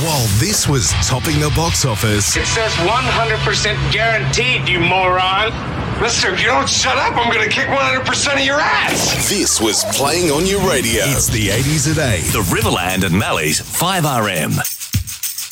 While this was topping the box office, It says 100% guaranteed, you moron. Listen, if you don't shut up, I'm going to kick 100% of your ass. this was playing on your radio. It's the 80s at 8. The Riverland and Mally's 5RM.